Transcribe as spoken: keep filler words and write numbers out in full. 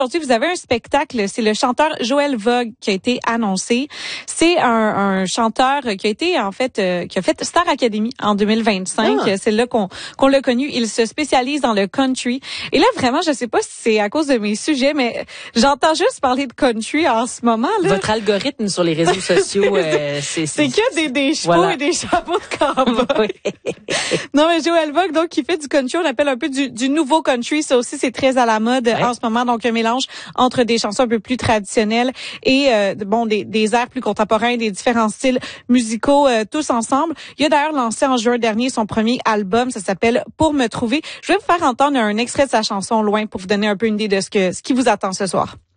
Aujourd'hui, vous avez un spectacle, c'est le chanteur Joël Vogue qui a été annoncé. C'est un, un chanteur qui a été, en fait, euh, qui a fait Star Academy en deux mille vingt-cinq. Ah. C'est là qu'on qu'on l'a connu. Il se spécialise dans le country. Et là, vraiment, je sais pas si c'est à cause de mes sujets, mais j'entends juste parler de country en ce moment. Là. Votre algorithme sur les réseaux sociaux, euh, c'est... C'est que des, des chevaux voilà. et des chapeaux de cowboy. Non, mais Joël Vogue, donc, qui fait du country, on appelle un peu du, du nouveau country. Ça aussi, c'est très à la mode ouais. en ce moment. Donc, un mélange entre des chansons un peu plus traditionnelles et euh, bon des, des airs plus contemporains, des différents styles musicaux euh, tous ensemble. Il a d'ailleurs lancé en juin dernier son premier album, ça s'appelle Pour me trouver. Je vais vous faire entendre un extrait de sa chanson Loin pour vous donner un peu une idée de ce que ce qui vous attend ce soir.